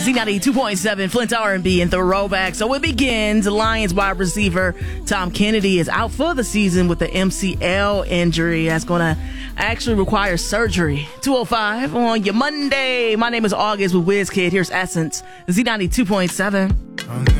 Z92.7, Flint R&B and Throwback. So it begins. Lions wide receiver Tom Kennedy is out for the season with the MCL injury. That's going to actually require surgery. 2:05 on your Monday. My name is August with WizKid. Here's Essence, Z92.7.